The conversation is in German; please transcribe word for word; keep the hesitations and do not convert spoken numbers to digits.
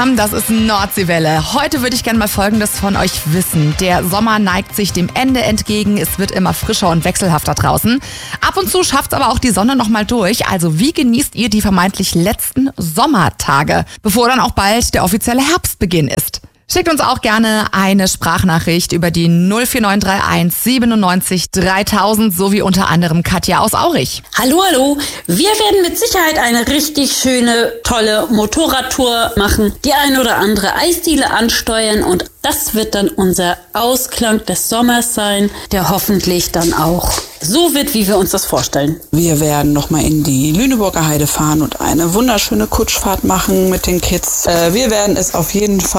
Das ist Nordseewelle. Heute würde ich gerne mal Folgendes von euch wissen. Der Sommer neigt sich dem Ende entgegen. Es wird immer frischer und wechselhafter draußen. Ab und zu schafft es aber auch die Sonne noch mal durch. Also wie genießt ihr die vermeintlich letzten Sommertage, bevor dann auch bald der offizielle Herbstbeginn ist? Schickt uns auch gerne eine Sprachnachricht über die null vier neun drei eins siebenundneunzig dreitausend sowie unter anderem Katja aus Aurich. Hallo, hallo. Wir werden mit Sicherheit eine richtig schöne, tolle Motorradtour machen, die ein oder andere Eisdiele ansteuern und das wird dann unser Ausklang des Sommers sein, der hoffentlich dann auch so wird, wie wir uns das vorstellen. Wir werden nochmal in die Lüneburger Heide fahren und eine wunderschöne Kutschfahrt machen mit den Kids. Äh, wir werden es auf jeden Fall